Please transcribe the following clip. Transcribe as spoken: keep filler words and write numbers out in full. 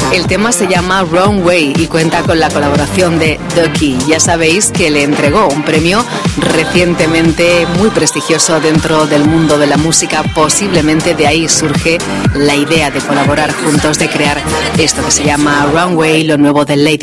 El tema se llama Wrong Way y cuenta con la colaboración de Ducky. Ya sabéis que le entregó un premio recientemente muy prestigioso dentro del mundo de la música. Posiblemente de ahí surge la idea de colaborar juntos, de crear esto que se llama Wrong Way, lo nuevo de Lady